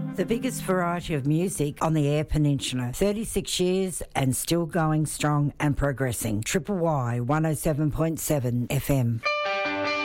The biggest variety of music on the Eyre Peninsula. 36 years and still going strong and progressing. Triple Y 107.7 FM.